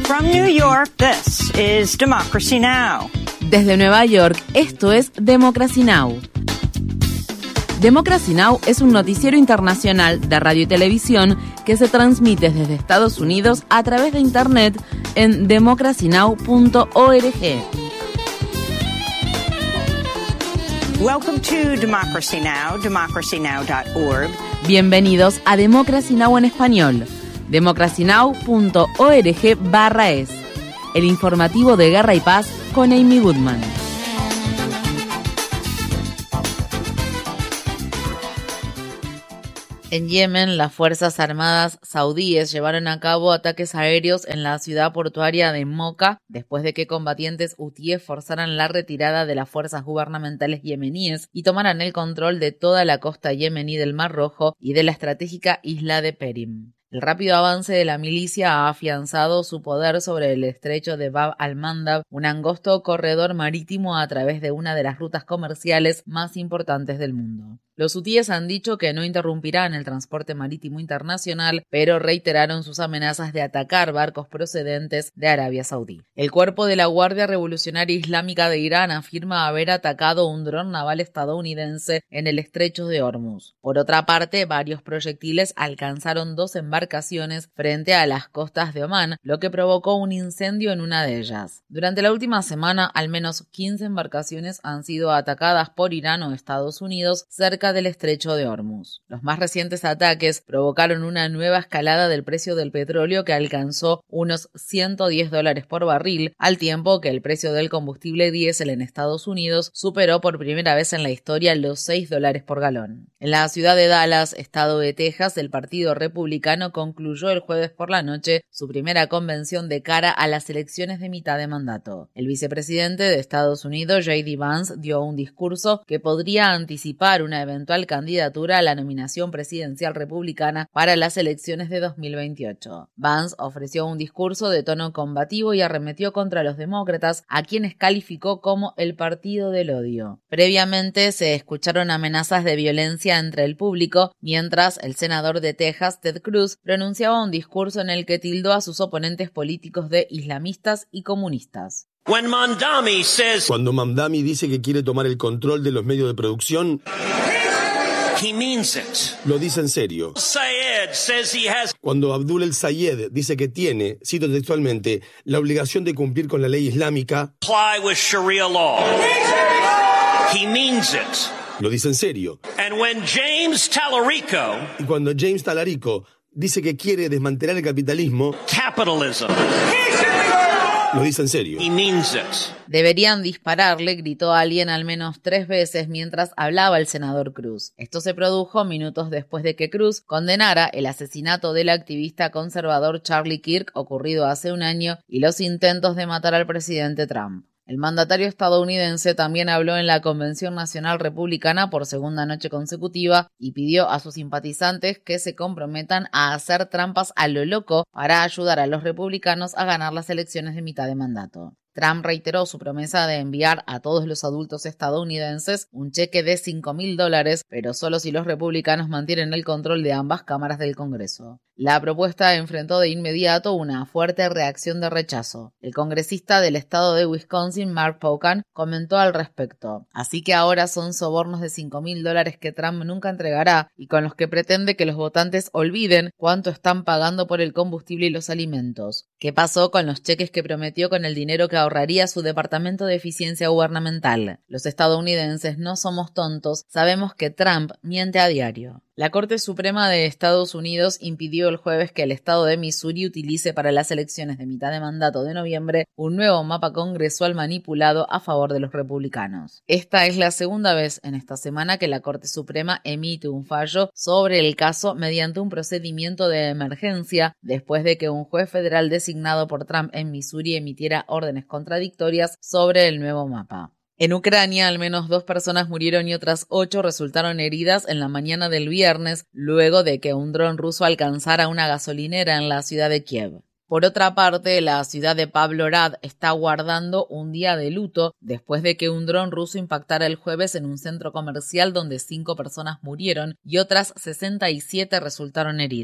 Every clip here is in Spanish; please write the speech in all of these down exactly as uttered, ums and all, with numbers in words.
From New York, this is Democracy Now! Desde Nueva York, esto es Democracy Now! Democracy Now! Es un noticiero internacional de radio y televisión que se transmite desde Estados Unidos a través de Internet en democracy now punto org. Welcome to Democracy Now!, democracy now dot org. Bienvenidos a Democracy Now! En español. democracy now punto org barra es. El informativo de Guerra y Paz con Amy Goodman. En Yemen, las Fuerzas Armadas saudíes llevaron a cabo ataques aéreos en la ciudad portuaria de Moca después de que combatientes hutíes forzaran la retirada de las fuerzas gubernamentales yemeníes y tomaran el control de toda la costa yemení del Mar Rojo y de la estratégica isla de Perim. El rápido avance de la milicia ha afianzado su poder sobre el estrecho de Bab al-Mandab, un angosto corredor marítimo a través de una de las rutas comerciales más importantes del mundo. Los hutíes han dicho que no interrumpirán el transporte marítimo internacional, pero reiteraron sus amenazas de atacar barcos procedentes de Arabia Saudí. El cuerpo de la Guardia Revolucionaria Islámica de Irán afirma haber atacado un dron naval estadounidense en el estrecho de Hormuz. Por otra parte, varios proyectiles alcanzaron dos embarcaciones frente a las costas de Omán, lo que provocó un incendio en una de ellas. Durante la última semana, al menos quince embarcaciones han sido atacadas por Irán o Estados Unidos cerca del estrecho de Hormuz. Los más recientes ataques provocaron una nueva escalada del precio del petróleo que alcanzó unos ciento diez dólares por barril, al tiempo que el precio del combustible diésel en Estados Unidos superó por primera vez en la historia los seis dólares por galón. En la ciudad de Dallas, estado de Texas, el Partido Republicano concluyó el jueves por la noche su primera convención de cara a las elecciones de mitad de mandato. El vicepresidente de Estados Unidos, J D Vance, dio un discurso que podría anticipar una eventual candidatura a la nominación presidencial republicana para las elecciones de dos mil veintiocho. Vance ofreció un discurso de tono combativo y arremetió contra los demócratas, a quienes calificó como el partido del odio. Previamente se escucharon amenazas de violencia entre el público, mientras el senador de Texas, Ted Cruz, pronunciaba un discurso en el que tildó a sus oponentes políticos de islamistas y comunistas. Cuando Mamdani dice que quiere tomar el control de los medios de producción, He means it. lo dice en serio. Sayed says he has Cuando Abdul el Sayed dice que tiene, cito textualmente, la obligación de cumplir con la ley islámica, comply with Sharia law. He means it. lo dice en serio. And when James Talarico, Y cuando James Talarico dice que quiere desmantelar el capitalismo, capitalism, lo dice en serio. he means it. Deberían dispararle, gritó alguien al menos tres veces mientras hablaba el senador Cruz. Esto se produjo minutos después de que Cruz condenara el asesinato del activista conservador Charlie Kirk ocurrido hace un año y los intentos de matar al presidente Trump. El mandatario estadounidense también habló en la Convención Nacional Republicana por segunda noche consecutiva y pidió a sus simpatizantes que se comprometan a hacer trampas a lo loco para ayudar a los republicanos a ganar las elecciones de mitad de mandato. Trump reiteró su promesa de enviar a todos los adultos estadounidenses un cheque de cinco mil dólares, pero solo si los republicanos mantienen el control de ambas cámaras del Congreso. La propuesta enfrentó de inmediato una fuerte reacción de rechazo. El congresista del estado de Wisconsin, Mark Pocan, comentó al respecto. Así que ahora son sobornos de cinco mil dólares que Trump nunca entregará y con los que pretende que los votantes olviden cuánto están pagando por el combustible y los alimentos. ¿Qué pasó con los cheques que prometió con el dinero que ahorraría su Departamento de Eficiencia Gubernamental? Los estadounidenses no somos tontos, sabemos que Trump miente a diario. La Corte Suprema de Estados Unidos impidió el jueves que el estado de Missouri utilice para las elecciones de mitad de mandato de noviembre un nuevo mapa congresual manipulado a favor de los republicanos. Esta es la segunda vez en esta semana que la Corte Suprema emite un fallo sobre el caso mediante un procedimiento de emergencia después de que un juez federal designado por Trump en Missouri emitiera órdenes contradictorias sobre el nuevo mapa. En Ucrania, al menos dos personas murieron y otras ocho resultaron heridas en la mañana del viernes, luego de que un dron ruso alcanzara una gasolinera en la ciudad de Kiev. Por otra parte, la ciudad de Pavlograd está guardando un día de luto después de que un dron ruso impactara el jueves en un centro comercial donde cinco personas murieron y otras sesenta y siete resultaron heridas.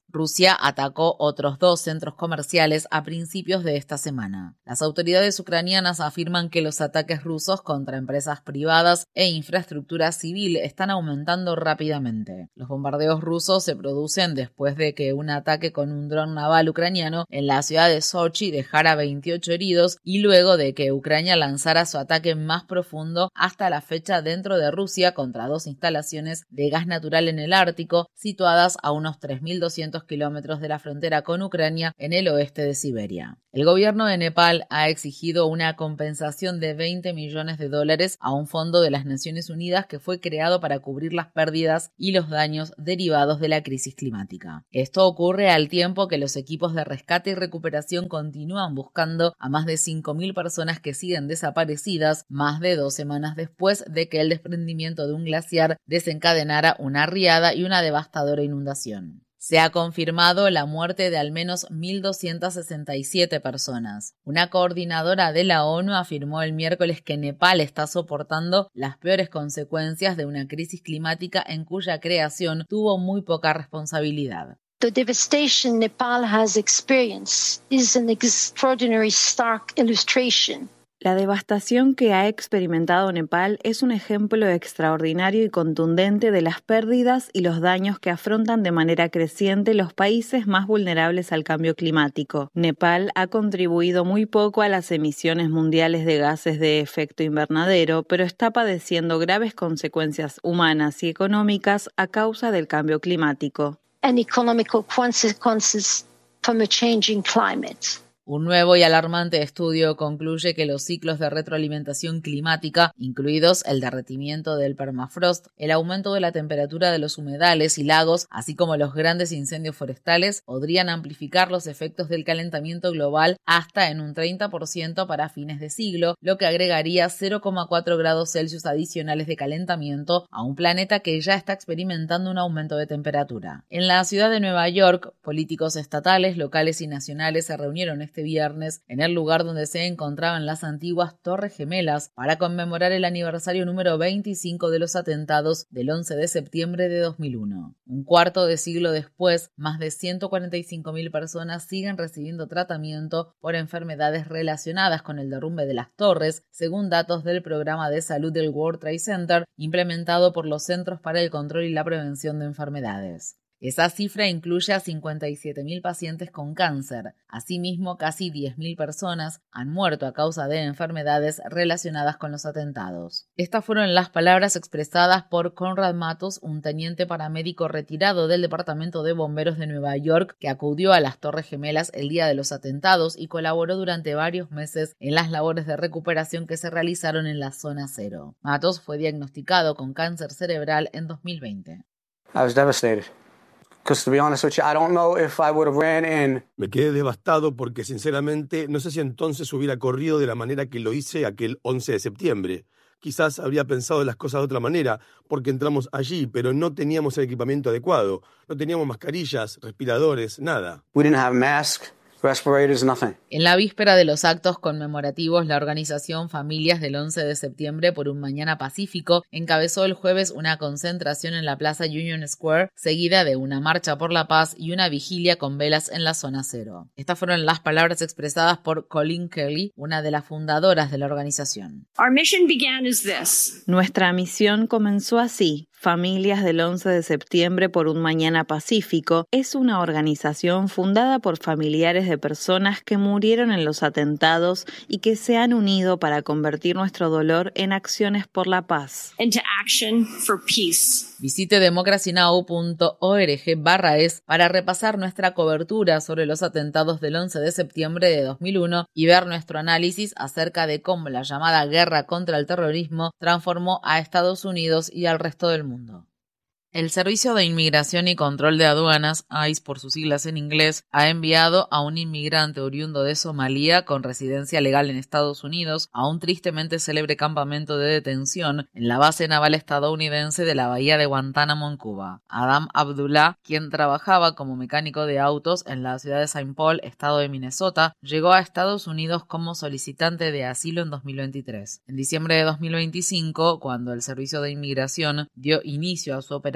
Rusia atacó otros dos centros comerciales a principios de esta semana. Las autoridades ucranianas afirman que los ataques rusos contra empresas privadas e infraestructura civil están aumentando rápidamente. Los bombardeos rusos se producen después de que un ataque con un dron naval ucraniano en la ciudad de Sochi dejara veintiocho heridos y luego de que Ucrania lanzara su ataque más profundo hasta la fecha dentro de Rusia contra dos instalaciones de gas natural en el Ártico situadas a unos tres mil doscientos kilómetros de la frontera con Ucrania en el oeste de Siberia. El gobierno de Nepal ha exigido una compensación de veinte millones de dólares a un fondo de las Naciones Unidas que fue creado para cubrir las pérdidas y los daños derivados de la crisis climática. Esto ocurre al tiempo que los equipos de rescate y recuperación continúan buscando a más de cinco mil personas que siguen desaparecidas, más de dos semanas después de que el desprendimiento de un glaciar desencadenara una riada y una devastadora inundación. Se ha confirmado la muerte de al menos mil doscientas sesenta y siete personas. Una coordinadora de la ONU afirmó el miércoles que Nepal está soportando las peores consecuencias de una crisis climática en cuya creación tuvo muy poca responsabilidad. The devastation Nepal has experienced is an extraordinary stark illustration. La devastación que ha experimentado Nepal es un ejemplo extraordinario y contundente de las pérdidas y los daños que afrontan de manera creciente los países más vulnerables al cambio climático. Nepal ha contribuido muy poco a las emisiones mundiales de gases de efecto invernadero, pero está padeciendo graves consecuencias humanas y económicas a causa del cambio climático. And economical consequences from a changing climate. Un nuevo y alarmante estudio concluye que los ciclos de retroalimentación climática, incluidos el derretimiento del permafrost, el aumento de la temperatura de los humedales y lagos, así como los grandes incendios forestales, podrían amplificar los efectos del calentamiento global hasta en un treinta por ciento para fines de siglo, lo que agregaría cero coma cuatro grados Celsius adicionales de calentamiento a un planeta que ya está experimentando un aumento de temperatura. En la ciudad de Nueva York, políticos estatales, locales y nacionales se reunieron este viernes en el lugar donde se encontraban las antiguas Torres Gemelas para conmemorar el aniversario número veinticinco de los atentados del once de septiembre de dos mil uno. Un cuarto de siglo después, más de ciento cuarenta y cinco mil personas siguen recibiendo tratamiento por enfermedades relacionadas con el derrumbe de las torres, según datos del programa de salud del World Trade Center, implementado por los Centros para el Control y la Prevención de Enfermedades. Esa cifra incluye a cincuenta y siete mil pacientes con cáncer. Asimismo, casi diez mil personas han muerto a causa de enfermedades relacionadas con los atentados. Estas fueron las palabras expresadas por Conrad Matos, un teniente paramédico retirado del Departamento de Bomberos de Nueva York, que acudió a las Torres Gemelas el día de los atentados y colaboró durante varios meses en las labores de recuperación que se realizaron en la zona cero. Matos fue diagnosticado con cáncer cerebral en dos mil veinte. I was devastated. Because to be honest with you, I don't know if I would have ran in. Me quedé devastado porque sinceramente no sé si entonces hubiera corrido de la manera que lo hice aquel once de septiembre. Quizás habría pensado las cosas de otra manera porque entramos allí, pero no teníamos el equipamiento adecuado. No teníamos mascarillas, respiradores, nada. We didn't have masks. Respirators, nothing. En la víspera de los actos conmemorativos, la organización Familias del once de septiembre por un Mañana Pacífico encabezó el jueves una concentración en la Plaza Union Square, seguida de una marcha por la paz y una vigilia con velas en la zona cero. Estas fueron las palabras expresadas por Colleen Kelly, una de las fundadoras de la organización. Our mission began as this. Nuestra misión comenzó así. Familias del once de septiembre por un Mañana Pacífico es una organización fundada por familiares de personas que murieron en los atentados y que se han unido para convertir nuestro dolor en acciones por la paz. Into action for peace. Visite democracy now punto org barra es para repasar nuestra cobertura sobre los atentados del once de septiembre de dos mil uno y ver nuestro análisis acerca de cómo la llamada guerra contra el terrorismo transformó a Estados Unidos y al resto del mundo. mundo. El Servicio de Inmigración y Control de Aduanas, I C E por sus siglas en inglés, ha enviado a un inmigrante oriundo de Somalia con residencia legal en Estados Unidos a un tristemente célebre campamento de detención en la base naval estadounidense de la bahía de Guantánamo en Cuba. Adam Abdullah, quien trabajaba como mecánico de autos en la ciudad de Saint Paul, estado de Minnesota, llegó a Estados Unidos como solicitante de asilo en dos mil veintitrés. En diciembre de dos mil veinticinco, cuando el Servicio de Inmigración dio inicio a su operación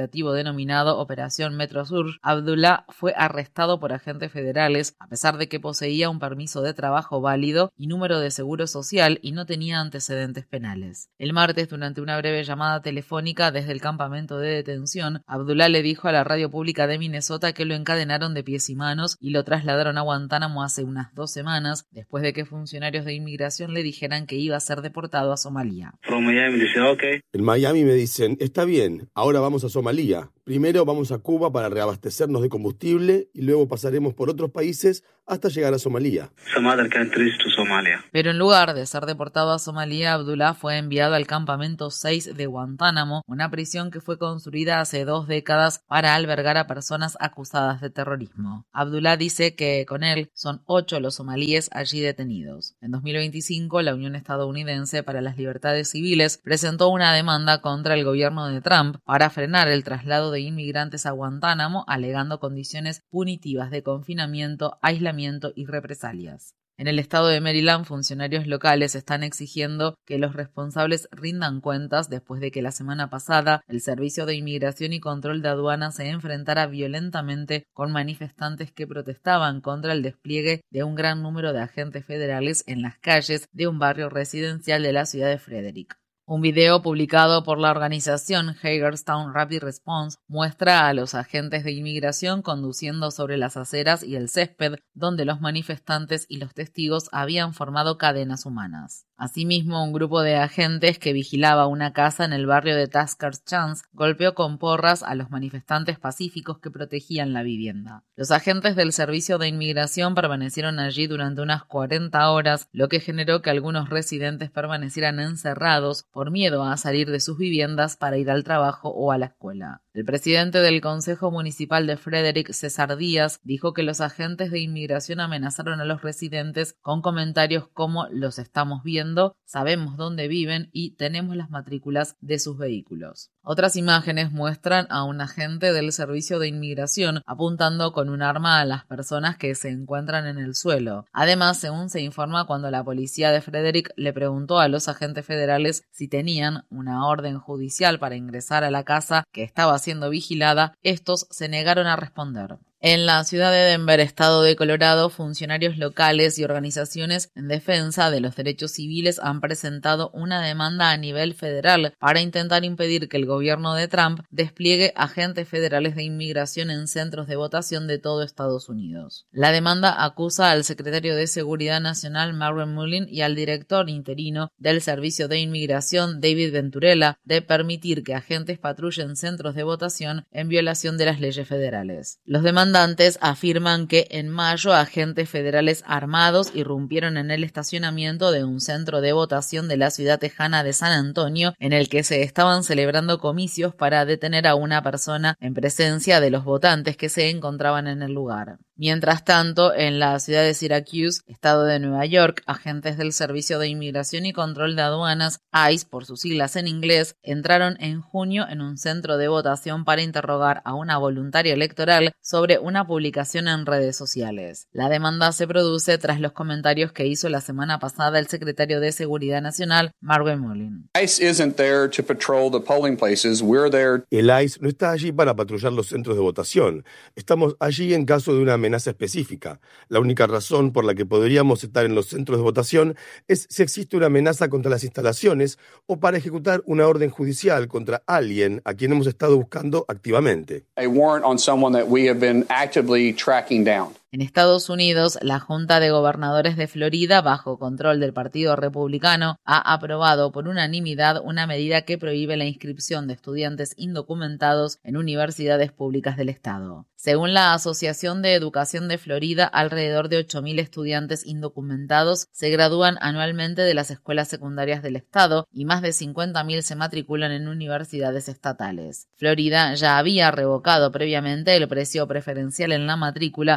operativo denominado Operación Metro Sur, Abdullah fue arrestado por agentes federales a pesar de que poseía un permiso de trabajo válido y número de seguro social y no tenía antecedentes penales. El martes, durante una breve llamada telefónica desde el campamento de detención, Abdullah le dijo a la radio pública de Minnesota que lo encadenaron de pies y manos y lo trasladaron a Guantánamo hace unas dos semanas, después de que funcionarios de inmigración le dijeran que iba a ser deportado a Somalia. En Miami me dicen, está bien, ahora vamos a Somalia. Primero vamos a Cuba para reabastecernos de combustible y luego pasaremos por otros países hasta llegar a Somalia. Pero en lugar de ser deportado a Somalia, Abdullah fue enviado al campamento seis de Guantánamo, una prisión que fue construida hace dos décadas para albergar a personas acusadas de terrorismo. Abdullah dice que con él son ocho los somalíes allí detenidos. En dos mil veinticinco, la Unión Estadounidense para las Libertades Civiles presentó una demanda contra el gobierno de Trump para frenar el traslado de inmigrantes a Guantánamo, alegando condiciones punitivas de confinamiento, aislamiento y represalias. En el estado de Maryland, funcionarios locales están exigiendo que los responsables rindan cuentas después de que la semana pasada el Servicio de Inmigración y Control de Aduanas se enfrentara violentamente con manifestantes que protestaban contra el despliegue de un gran número de agentes federales en las calles de un barrio residencial de la ciudad de Frederick. Un video publicado por la organización Hagerstown Rapid Response muestra a los agentes de inmigración conduciendo sobre las aceras y el césped donde los manifestantes y los testigos habían formado cadenas humanas. Asimismo, un grupo de agentes que vigilaba una casa en el barrio de Taskers Chance golpeó con porras a los manifestantes pacíficos que protegían la vivienda. Los agentes del Servicio de Inmigración permanecieron allí durante unas cuarenta horas, lo que generó que algunos residentes permanecieran encerrados por miedo a salir de sus viviendas para ir al trabajo o a la escuela. El presidente del Consejo Municipal de Frederick, César Díaz, dijo que los agentes de inmigración amenazaron a los residentes con comentarios como «los estamos viendo», «sabemos dónde viven» y «tenemos las matrículas de sus vehículos». Otras imágenes muestran a un agente del Servicio de Inmigración apuntando con un arma a las personas que se encuentran en el suelo. Además, según se informa, cuando la policía de Frederick le preguntó a los agentes federales si tenían una orden judicial para ingresar a la casa que estaba siendo vigilada, estos se negaron a responder. En la ciudad de Denver, estado de Colorado, funcionarios locales y organizaciones en defensa de los derechos civiles han presentado una demanda a nivel federal para intentar impedir que el gobierno de Trump despliegue agentes federales de inmigración en centros de votación de todo Estados Unidos. La demanda acusa al secretario de Seguridad Nacional, Marvin Mullin, y al director interino del Servicio de Inmigración, David Venturella, de permitir que agentes patrullen centros de votación en violación de las leyes federales. Los demandantes afirman que en mayo agentes federales armados irrumpieron en el estacionamiento de un centro de votación de la ciudad tejana de San Antonio, en el que se estaban celebrando comicios para detener a una persona en presencia de los votantes que se encontraban en el lugar. Mientras tanto, en la ciudad de Syracuse, estado de Nueva York, agentes del Servicio de Inmigración y Control de Aduanas, ICE por sus siglas en inglés, entraron en junio en un centro de votación para interrogar a una voluntaria electoral sobre una publicación en redes sociales. La demanda se produce tras los comentarios que hizo la semana pasada el secretario de Seguridad Nacional, Marvin Mullin. ICE isn't there to patrol the polling places. We're there. El ICE no está allí para patrullar los centros de votación. Estamos allí en caso de una amenaza específica. La única razón por la que podríamos estar en los centros de votación es si existe una amenaza contra las instalaciones o para ejecutar una orden judicial contra alguien a quien hemos estado buscando activamente. A warrant on someone that we have been actively tracking down. En Estados Unidos, la Junta de Gobernadores de Florida, bajo control del Partido Republicano, ha aprobado por unanimidad una medida que prohíbe la inscripción de estudiantes indocumentados en universidades públicas del estado. Según la Asociación de Educación de Florida, alrededor de ocho mil estudiantes indocumentados se gradúan anualmente de las escuelas secundarias del estado y más de cincuenta mil se matriculan en universidades estatales. Florida ya había revocado previamente el precio preferencial en la matrícula para los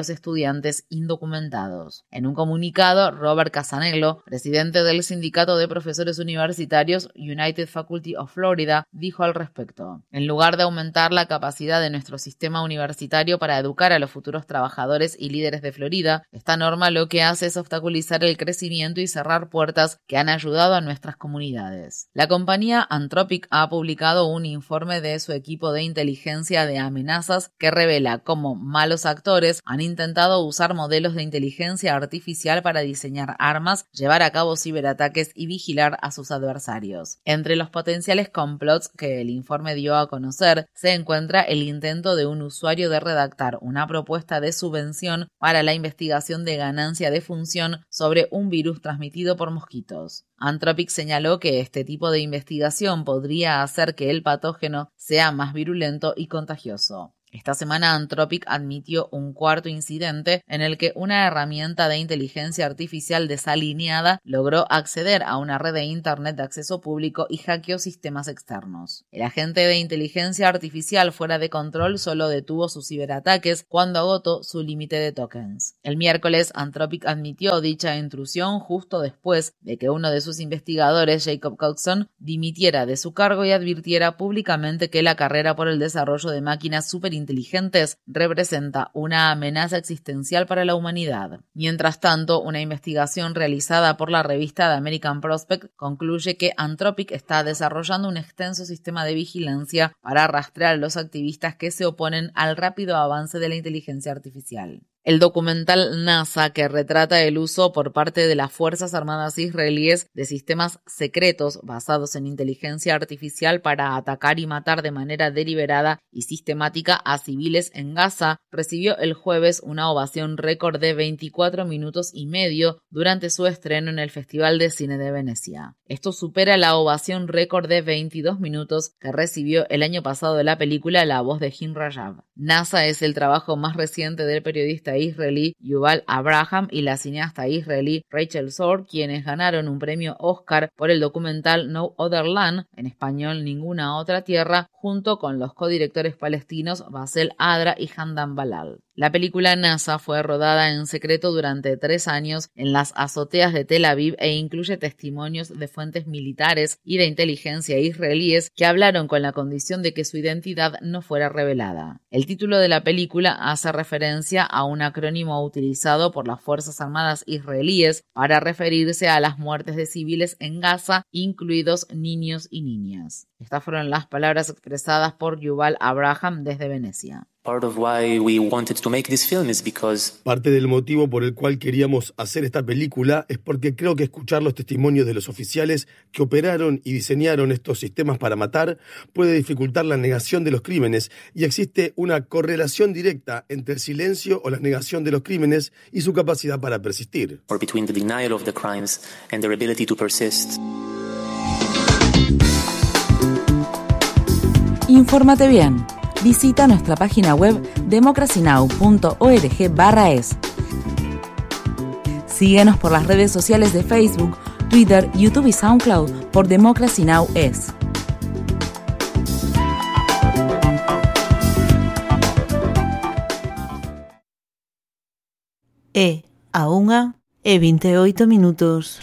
los estudiantes indocumentados. En un comunicado, Robert Casanello, presidente del Sindicato de Profesores Universitarios United Faculty of Florida, dijo al respecto: en lugar de aumentar la capacidad de nuestro sistema universitario para educar a los futuros trabajadores y líderes de Florida, esta norma lo que hace es obstaculizar el crecimiento y cerrar puertas que han ayudado a nuestras comunidades. La compañía Anthropic ha publicado un informe de su equipo de inteligencia de amenazas que revela cómo malos actores han intentado usar modelos de inteligencia artificial para diseñar armas, llevar a cabo ciberataques y vigilar a sus adversarios. Entre los potenciales complots que el informe dio a conocer se encuentra el intento de un usuario de redactar una propuesta de subvención para la investigación de ganancia de función sobre un virus transmitido por mosquitos. Anthropic señaló que este tipo de investigación podría hacer que el patógeno sea más virulento y contagioso. Esta semana Anthropic admitió un cuarto incidente en el que una herramienta de inteligencia artificial desalineada logró acceder a una red de Internet de acceso público y hackeó sistemas externos. El agente de inteligencia artificial fuera de control solo detuvo sus ciberataques cuando agotó su límite de tokens. El miércoles, Anthropic admitió dicha intrusión justo después de que uno de sus investigadores, Jacob Coxon, dimitiera de su cargo y advirtiera públicamente que la carrera por el desarrollo de máquinas superinteligentes inteligentes representa una amenaza existencial para la humanidad. Mientras tanto, una investigación realizada por la revista The American Prospect concluye que Anthropic está desarrollando un extenso sistema de vigilancia para rastrear a los activistas que se oponen al rápido avance de la inteligencia artificial. El documental NASA, que retrata el uso por parte de las Fuerzas Armadas israelíes de sistemas secretos basados en inteligencia artificial para atacar y matar de manera deliberada y sistemática a civiles en Gaza, recibió el jueves una ovación récord de veinticuatro minutos y medio durante su estreno en el Festival de Cine de Venecia. Esto supera la ovación récord de veintidós minutos que recibió el año pasado de la película La voz de Jim Rajab. NASA es el trabajo más reciente del periodista israelí Yuval Abraham y la cineasta israelí Rachel Zor, quienes ganaron un premio Oscar por el documental No Other Land, en español Ninguna Otra Tierra, junto con los codirectores palestinos Basel Adra y Handan Balal. La película NASA fue rodada en secreto durante tres años en las azoteas de Tel Aviv e incluye testimonios de fuentes militares y de inteligencia israelíes que hablaron con la condición de que su identidad no fuera revelada. El título de la película hace referencia a un acrónimo utilizado por las Fuerzas Armadas israelíes para referirse a las muertes de civiles en Gaza, incluidos niños y niñas. Estas fueron las palabras expresadas por Yuval Abraham desde Venecia. Parte del motivo por el cual queríamos hacer esta película es porque creo que escuchar los testimonios de los oficiales que operaron y diseñaron estos sistemas para matar puede dificultar la negación de los crímenes, y existe una correlación directa entre el silencio o la negación de los crímenes y su capacidad para persistir. Infórmate bien. Visita nuestra página web democracy now punto org barra es. Síguenos por las redes sociales de Facebook, Twitter, YouTube y SoundCloud por Democracy Now! Es. E a unha e vinte e oito minutos.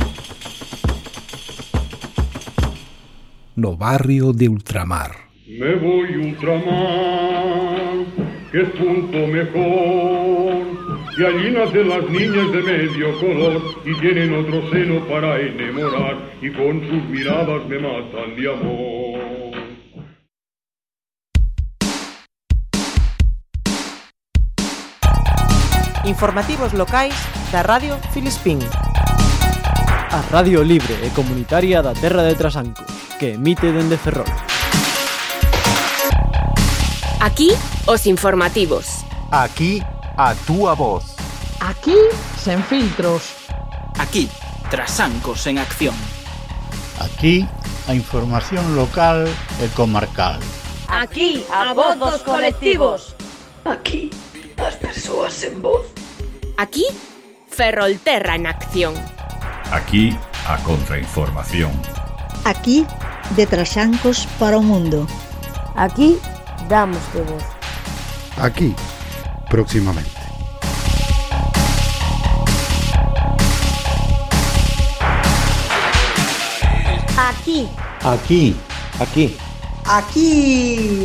No barrio de Ultramar. Me voy ultramar, que es punto mejor, y allí nacen las niñas de medio color, y tienen otro seno para enamorar, y con sus miradas me matan de amor. Informativos locais da Radio Filispín. A Radio Libre e Comunitaria da Terra de Trasancos, que emite dende Ferrol. Aquí, os informativos. Aquí, a túa voz. Aquí, sen filtros. Aquí, Trasancos en acción. Aquí, a información local e comarcal. Aquí, a voz dos colectivos. Aquí, as persoas en voz. Aquí, Ferrolterra en acción. Aquí, a contrainformación. Aquí, de Trasancos para o mundo. Aquí, damos de voz. Aquí, próximamente. Aquí. Aquí, aquí. Aquí.